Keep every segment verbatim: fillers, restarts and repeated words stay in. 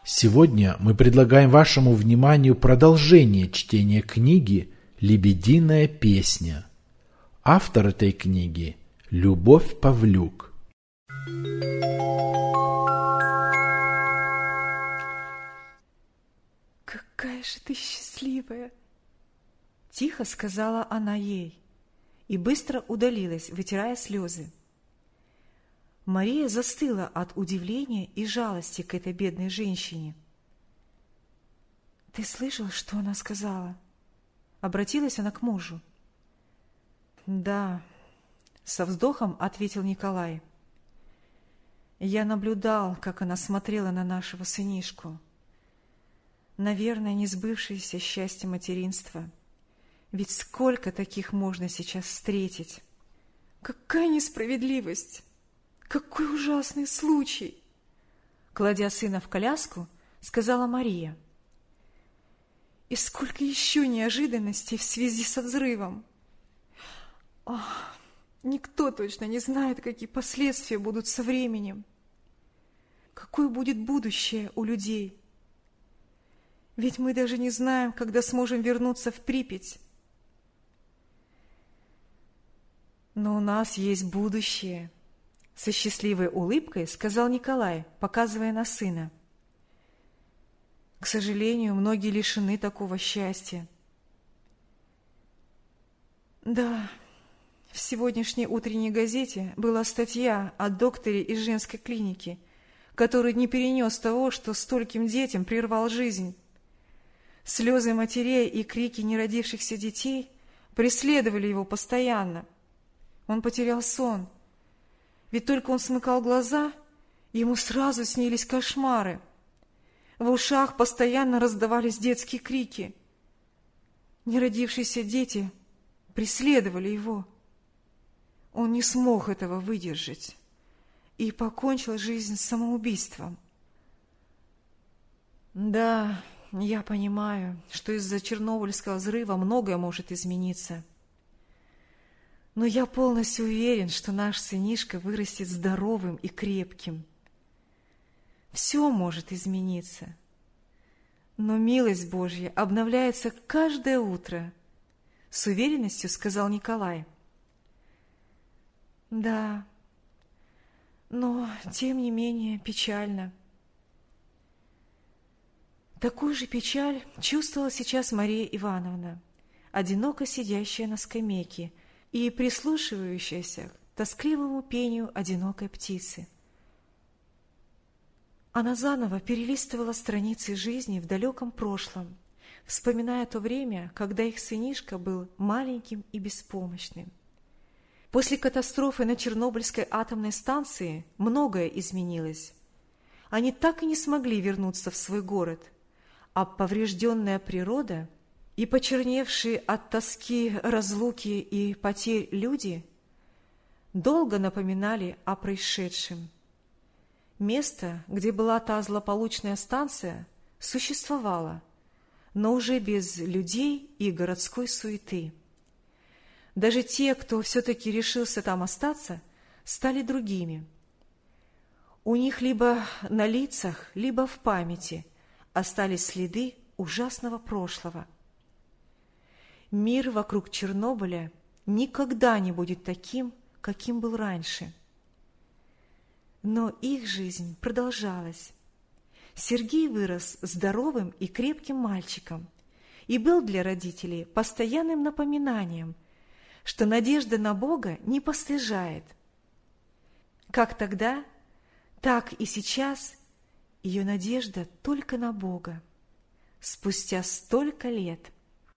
Сегодня мы предлагаем вашему вниманию продолжение чтения книги «Лебединая песня». Автор этой книги – Любовь Павлюк. «Какая же ты счастливая!» – тихо сказала она ей и быстро удалилась, вытирая слезы. Мария застыла от удивления и жалости к этой бедной женщине. «Ты слышал, что она сказала?» Обратилась она к мужу. «Да», — со вздохом ответил Николай. «Я наблюдал, как она смотрела на нашего сынишку. Наверное, несбывшееся счастье материнства. Ведь сколько таких можно сейчас встретить? Какая несправедливость! Какой ужасный случай!» Кладя сына в коляску, сказала Мария. «И сколько еще неожиданностей в связи со взрывом! Ах, никто точно не знает, какие последствия будут со временем. Какое будет будущее у людей? Ведь мы даже не знаем, когда сможем вернуться в Припять. Но у нас есть будущее», — со счастливой улыбкой сказал Николай, показывая на сына. «К сожалению, многие лишены такого счастья». «Да, в сегодняшней утренней газете была статья о докторе из женской клиники, который не перенес того, что стольким детям прервал жизнь. Слезы матерей и крики неродившихся детей преследовали его постоянно. Он потерял сон. Ведь только он смыкал глаза, ему сразу снились кошмары. В ушах постоянно раздавались детские крики. Неродившиеся дети преследовали его. Он не смог этого выдержать и покончил жизнь самоубийством. Да, я понимаю, что из-за Чернобыльского взрыва многое может измениться. Но я полностью уверен, что наш сынишка вырастет здоровым и крепким. Все может измениться. Но милость Божья обновляется каждое утро, — с уверенностью сказал Николай. Да, но тем не менее печально. Такую же печаль чувствовала сейчас Мария Ивановна, одиноко сидящая на скамейке и прислушивающаяся к тоскливому пению одинокой птицы. Она заново перелистывала страницы жизни в далеком прошлом, вспоминая то время, когда их сынишка был маленьким и беспомощным. После катастрофы на Чернобыльской атомной станции многое изменилось. Они так и не смогли вернуться в свой город, а поврежденная природа и почерневшие от тоски, разлуки и потерь люди долго напоминали о происшедшем. Место, где была та злополучная станция, существовало, но уже без людей и городской суеты. Даже те, кто все-таки решился там остаться, стали другими. У них либо на лицах, либо в памяти остались следы ужасного прошлого. Мир вокруг Чернобыля никогда не будет таким, каким был раньше. Но их жизнь продолжалась. Сергей вырос здоровым и крепким мальчиком и был для родителей постоянным напоминанием, что надежда на Бога не постыжает. Как тогда, так и сейчас ее надежда только на Бога, спустя столько лет.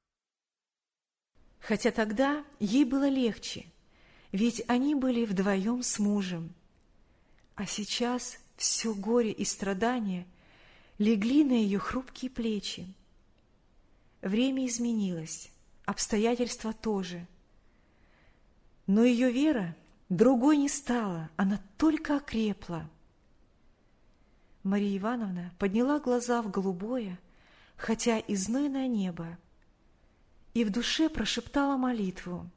Хотя тогда ей было легче, ведь они были вдвоем с мужем. А сейчас все горе и страдания легли на ее хрупкие плечи. Время изменилось, обстоятельства тоже. Но ее вера другой не стала, она только окрепла. Мария Ивановна подняла глаза в голубое, хотя и знойное небо, и в душе прошептала молитву.